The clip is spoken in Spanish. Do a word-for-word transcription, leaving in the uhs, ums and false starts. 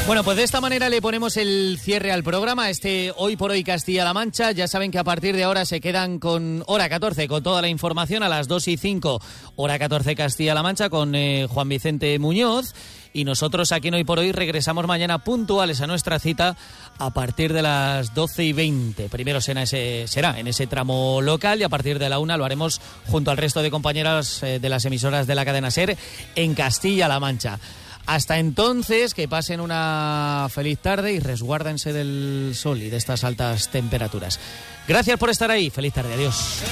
Bueno, pues de esta manera le ponemos el cierre al programa, este Hoy por Hoy Castilla-La Mancha. Ya saben que a partir de ahora se quedan con hora catorce, con toda la información, a las dos y cinco, hora catorce Castilla-La Mancha, con eh, Juan Vicente Muñoz. Y nosotros aquí en Hoy por Hoy regresamos mañana puntuales a nuestra cita a partir de las doce y veinte. Primero será, ese, será en ese tramo local y a partir de la una lo haremos junto al resto de compañeras eh, de las emisoras de la cadena SER en Castilla-La Mancha. Hasta entonces, que pasen una feliz tarde y resguárdense del sol y de estas altas temperaturas. Gracias por estar ahí. Feliz tarde. Adiós.